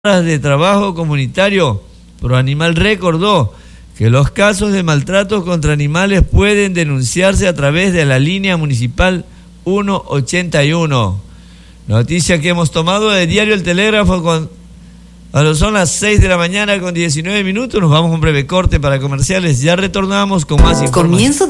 de trabajo comunitario, ProAnimal recordó que los casos de maltratos contra animales pueden denunciarse a través de la línea municipal 181. Noticia que hemos tomado de Diario El Telégrafo son las 6 de la mañana con 19 minutos. Nos vamos a un breve corte para comerciales. Ya retornamos con más información. Comienzo